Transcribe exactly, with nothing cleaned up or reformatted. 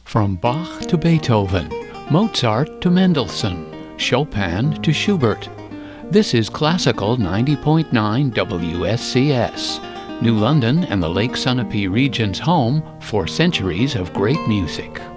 From Bach to Beethoven, Mozart to Mendelssohn, Chopin to Schubert. This is Classical ninety point nine W S C S, New London and the Lake Sunapee region's home for centuries of great music.